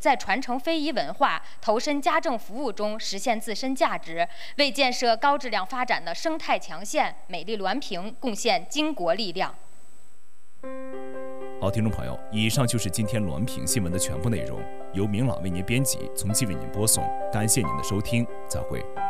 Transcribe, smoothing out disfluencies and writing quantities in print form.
在传承非遗文化、投身家政服务中实现自身价值，为建设高质量发展的生态强县美丽滦平贡献巾帼力量。 好，听众朋友，以上就是今天滦平新闻的全部内容，由明朗为您编辑，从纪为您播送。感谢您的收听，再会。